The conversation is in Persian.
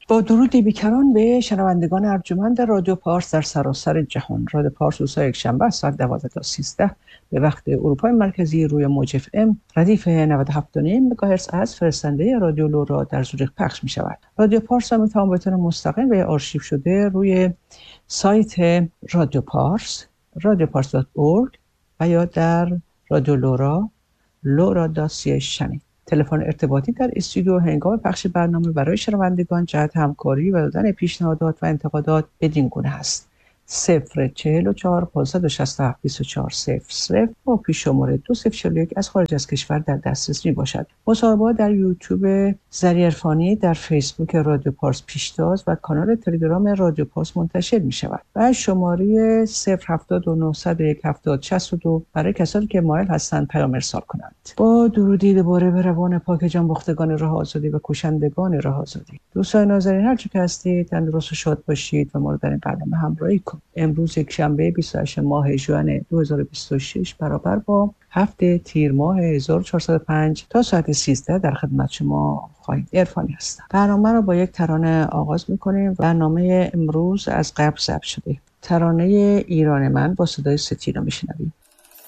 با درودی بیکران به شنوندگان ارجمند رادیو پارس در سراسر جهان. رادیو پارس روزهای یکشنبه از ساعت 12 تا 13 به وقت اروپای مرکزی روی موج اف ام ردیف 97.5 مگاهرتز از فرستنده رادیو لورا در زوریخ پخش می شود. رادیو پارس هم میتوان به طور مستقیم و آرشیو شده روی سایت رادیو پارس radiopars.org و یا در رادیو لورا lora.ca شنید. تلفن ارتباطی در استودیو هنگام پخش برنامه برای شنوندگان جهت همکاری و دادن پیشنهادات و انتقادات بدین گونه است: 044 567 2400 با پیش شماره 2041 از خارج از کشور در دسترس می باشد. مصاحبه در یوتیوب ذریع عرفانی، در فیسبوک رادیو پارس پیشتاز و کانال تلگرام رادیو پارس منتشر می شود. و شماره 079017062 برای کسانی که مایل هستند پیام ارسال کنند. با درودی دوباره به روان پاک جان باختگان راه آزادی و کوشندگان راه آزادی. دوستان نازنین، هر چه که هستید تندرست و شاد باشید و ما رو در این برنامه همراهی کنید. امروز یک شنبه 28 ماه ژوئن 2026 برابر با 7 تیر ماه 1405 تا ساعت 13 در خدمت شما خواهیم. عرفانی هستم. برنامه رو با یک ترانه آغاز می‌کنیم. برنامه امروز از قبل ضبط شده. ترانه ایران من با صدای ستینا میشنویم.